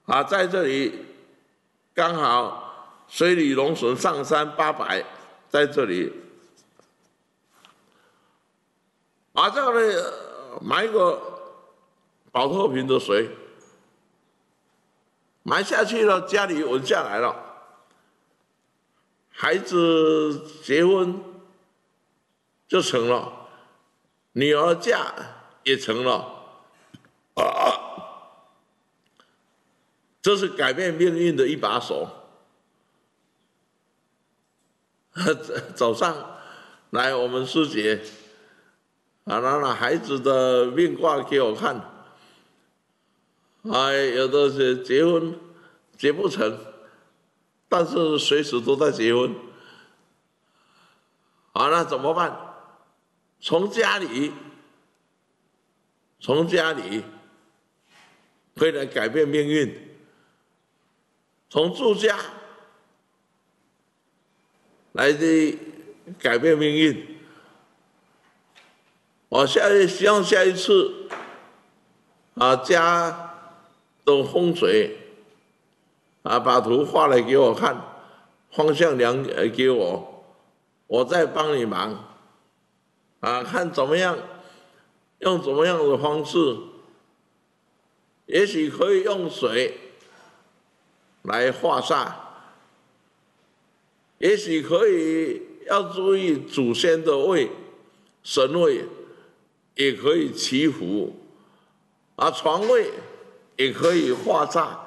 啊，在这里刚好水里龙神上山800，在这里，啊，这里埋一个宝特瓶的水，埋下去了，家里稳下来了，孩子结婚就成了，女儿嫁也成了。这是改变命运的一把手。早上来我们师姐啊，拿孩子的命卦给我看，有的是结婚结不成，但是随时都在结婚。啊，那怎么办？从家里可以来改变命运。从住家来改变命运。我希望下一次家的风水把图画来给我看，方向量给我，我再帮你忙看怎么样，用怎么样的方式，也许可以用水来化煞，也许可以要注意祖先的位、神位，也可以祈福床位也可以化煞。